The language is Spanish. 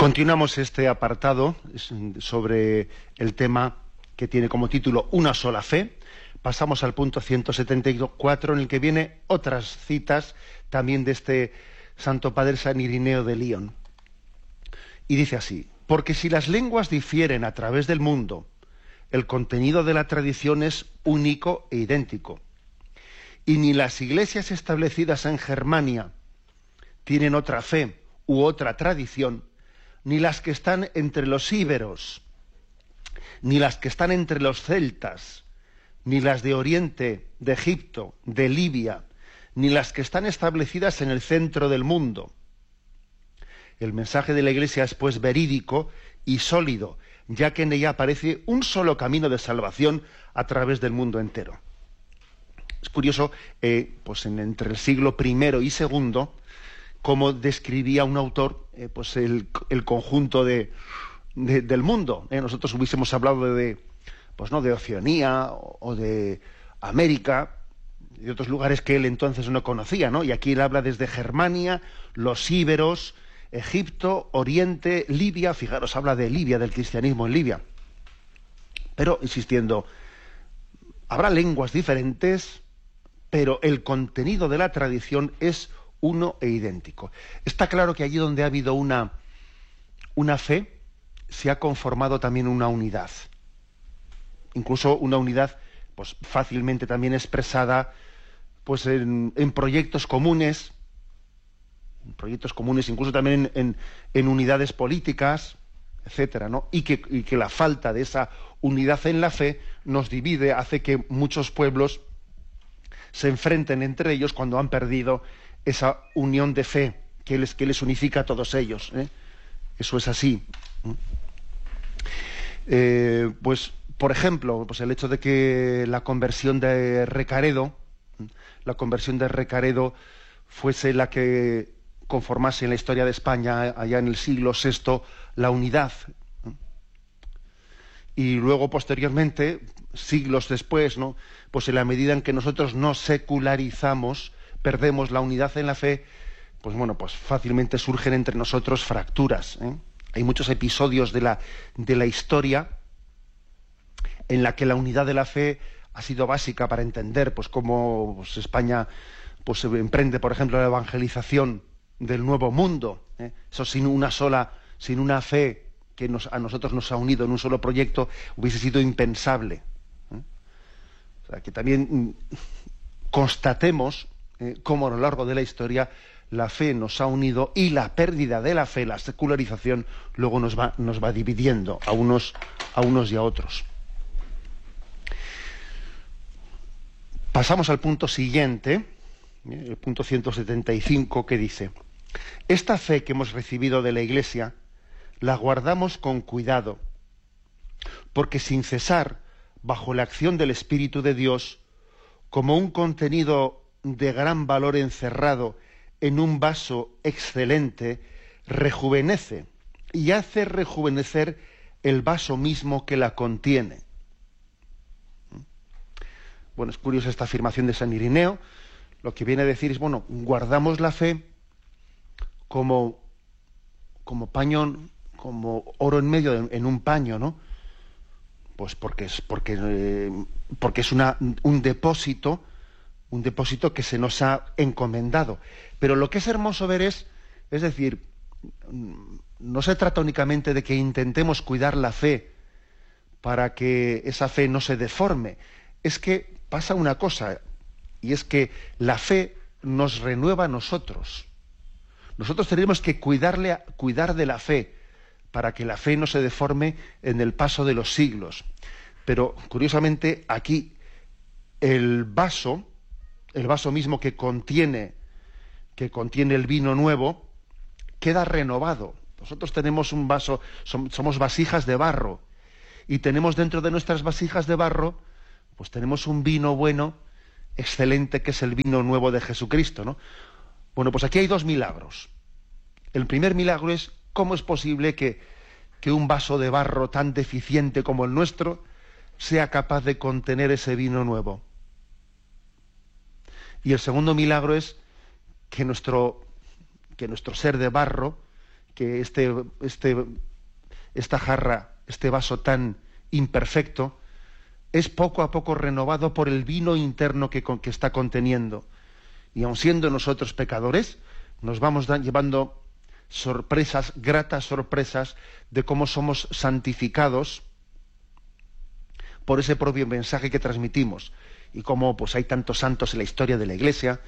Continuamos este apartado sobre el tema que tiene como título Una sola fe. Pasamos al punto 174, en el que viene otras citas también de este Santo Padre San Irineo de Lyon. Y dice así: porque si las lenguas difieren a través del mundo, el contenido de la tradición es único e idéntico. Y ni las iglesias establecidas en Germania tienen otra fe u otra tradición, ni las que están entre los íberos, ni las que están entre los celtas, ni las de Oriente, de Egipto, de Libia, ni las que están establecidas en el centro del mundo. El mensaje de la Iglesia es pues verídico y sólido, ya que en ella aparece un solo camino de salvación a través del mundo entero. Es curioso, entre el siglo I y II, cómo describía un autor el conjunto del mundo. Nosotros hubiésemos hablado de Oceanía o de América, de otros lugares que él entonces no conocía, ¿no? Y aquí él habla desde Germania, los íberos, Egipto, Oriente, Libia. Fijaros, habla de Libia, del cristianismo en Libia. Pero, insistiendo, habrá lenguas diferentes, pero el contenido de la tradición es uno e idéntico. Está claro que allí donde ha habido una fe, se ha conformado también una unidad. Incluso una unidad fácilmente también expresada en proyectos comunes, incluso también en unidades políticas, etcétera, ¿no? Y que la falta de esa unidad en la fe nos divide, hace que muchos pueblos se enfrenten entre ellos cuando han perdido esa unión de fe que les unifica a todos ellos, ¿eh? Eso es así. Por ejemplo, el hecho de que la conversión de Recaredo fuese la que conformase en la historia de España allá en el siglo VI la unidad. Y luego, posteriormente, siglos después, ¿no? Pues en la medida en que nosotros nos secularizamos, perdemos la unidad en la fe, fácilmente surgen entre nosotros fracturas, ¿eh? Hay muchos episodios de la historia en la que la unidad de la fe ha sido básica para entender cómo España se emprende, por ejemplo, la evangelización del Nuevo Mundo, ¿eh? Eso sin una fe que a nosotros nos ha unido en un solo proyecto, hubiese sido impensable, ¿eh? O sea, que también constatemos cómo a lo largo de la historia la fe nos ha unido, y la pérdida de la fe, la secularización, luego nos va dividiendo a unos y a otros. Pasamos al punto siguiente, el punto 175, que dice: esta fe que hemos recibido de la Iglesia la guardamos con cuidado, porque sin cesar, bajo la acción del Espíritu de Dios, como un contenido de gran valor encerrado en un vaso excelente, rejuvenece y hace rejuvenecer el vaso mismo que la contiene. Es curiosa esta afirmación de San Irineo. Lo que viene a decir es, guardamos la fe como paño, como oro en medio en un paño, ¿no? Pues porque es un depósito que se nos ha encomendado. Pero lo que es hermoso ver es decir, no se trata únicamente de que intentemos cuidar la fe para que esa fe no se deforme. Es que pasa una cosa, y es que la fe nos renueva a nosotros. Nosotros tenemos que cuidar de la fe para que la fe no se deforme en el paso de los siglos. Pero, curiosamente, aquí el vaso mismo que contiene el vino nuevo, queda renovado. Nosotros tenemos un vaso, somos vasijas de barro, y tenemos dentro de nuestras vasijas de barro, tenemos un vino bueno, excelente, que es el vino nuevo de Jesucristo, ¿no? Aquí hay dos milagros. El primer milagro es cómo es posible que un vaso de barro tan deficiente como el nuestro sea capaz de contener ese vino nuevo. Y el segundo milagro es que nuestro ser de barro, que esta jarra, este vaso tan imperfecto, es poco a poco renovado por el vino interno que está conteniendo. Y aun siendo nosotros pecadores, nos vamos llevando sorpresas, gratas sorpresas, de cómo somos santificados por ese propio mensaje que transmitimos. Y cómo pues hay tantos santos en la historia de la Iglesia,